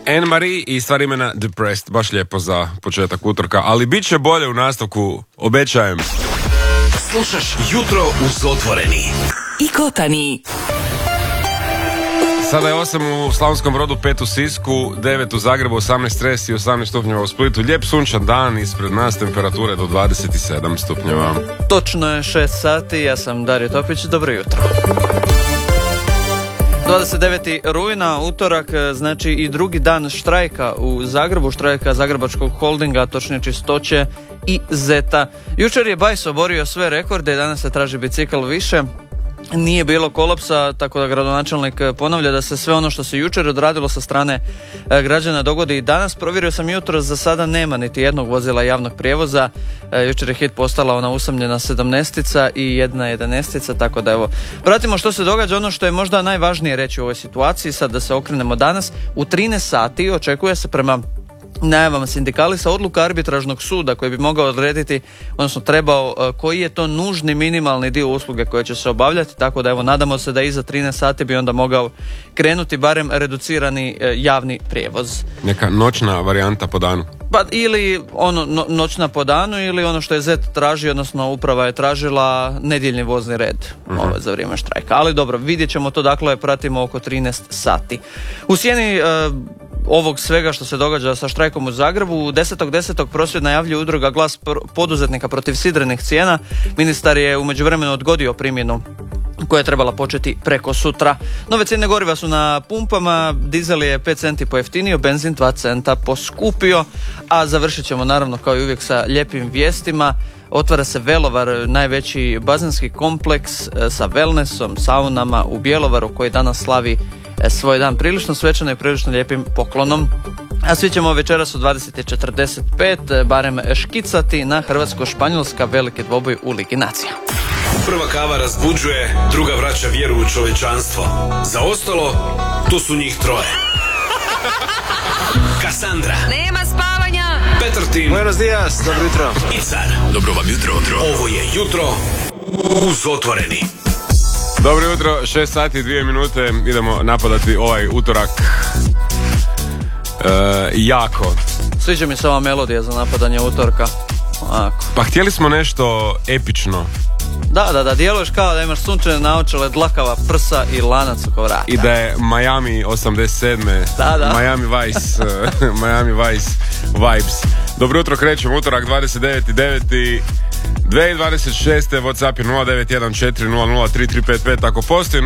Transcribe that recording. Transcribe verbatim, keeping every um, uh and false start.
Anne-Marie i stvar imena Depressed, baš lijepo za početak utorka, ali bit će bolje u nastavku, obećajem. Slušaš Jutro uz Otvoreni i Kotani. Sada je osam u Slavonskom Brodu, pet u Sisku, devet u Zagrebu, osamnaest Resi i osamnaest stupnjeva u Splitu. Lijep sunčan dan, ispred nas temperature do dvadeset sedam stupnjeva. Točno je šest sati, ja sam Dario Topić, dobro jutro. dvadeset deveti rujna, utorak, znači i drugi dan štrajka u Zagrebu, štrajka Zagrebačkog holdinga, točnije Čistoće i Zeta. Jučer je Bajs oborio sve rekorde, danas se traži bicikl više. Nije bilo kolapsa, tako da gradonačelnik ponavlja da se sve ono što se jučer odradilo sa strane građana dogodi i danas. Provjerio sam jutro, za sada nema niti jednog vozila javnog prijevoza. Jučer je hit postala ona usamljena sedamnestica i jedna jedanestica, tako da evo, pratimo što se događa. Ono što je možda najvažnije reći u ovoj situaciji, sad da se okrenemo danas, u trinaest sati očekuje se prema najavama sindikalista odluka arbitražnog suda koji bi mogao odrediti, odnosno trebao, koji je to nužni minimalni dio usluge koje će se obavljati, tako da evo nadamo se da iza trinaest sati bi onda mogao krenuti barem reducirani javni prijevoz. Neka noćna varijanta po danu. Pa ili ono no, noćna po danu ili ono što je Zet traži, odnosno uprava je tražila nedjeljni vozni red uh-huh. ovo za vrijeme štrajka. Ali dobro, vidjet ćemo to, dakle pratimo oko trinaest sati. U sjeni uh, ovog svega što se događa sa štrajkom u Zagrebu, desetog desetog prosvjed najavljuje udruga Glas poduzetnika protiv sidrenih cijena. Ministar je u međuvremenu odgodio primjenu koja je trebala početi preko sutra. Nove cijene goriva su na pumpama, dizel je pet centi pojeftinio, benzin dva centa poskupio, a završit ćemo naravno kao i uvijek sa lijepim vijestima. Otvara se Velovar, najveći bazenski kompleks sa wellnessom, saunama u Bjelovaru koji danas slavi svoj dan prilično svečano i prilično lijepim poklonom. A svi ćemo večeras u dvadeset četrdeset pet barem škicati na hrvatsko-španjolska veliki dvoboj u Ligi nacija. Prva kava razbuđuje, druga vraća vjeru u čovječanstvo. Za ostalo, tu su njih troje. Kassandra. Nema spavanja. Petrtin. Buenos dias, dobro jutro. I Car. Dobro vam jutro. Ovo je Jutro uz Otvoreni. Dobro jutro, šest sati i dvije minute, idemo napadati ovaj utorak e, jako. Sviđa mi se ova melodija za napadanje utorka. Ovako. Pa htjeli smo nešto epično. Da, da, da, djeluješ kao da imaš sunčane naočale, dlakava prsa i lanac oko vrata. I da je Miami osamdeset sedme Da, da. Miami Vice Miami Vice vibes. Dobro jutro, krećemo utorak dvadeset deveti deveti dvije tisuće dvadeset šeste. WhatsApp je nula devet jedan četiri nula nula tri tri pet pet. Ako postoji